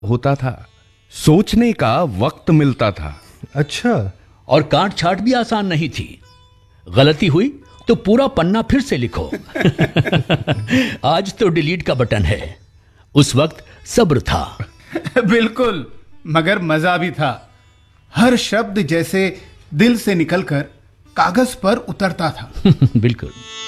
होता था, सोचने का वक्त मिलता था। अच्छा। और काट छाट भी आसान नहीं थी। गलती हुई तो पूरा पन्ना फिर से लिखो। आज तो डिलीट का बटन है, उस वक्त सब्र था। बिल्कुल, मगर मजा भी था। हर शब्द जैसे दिल से निकलकर कागज पर उतरता था। बिल्कुल।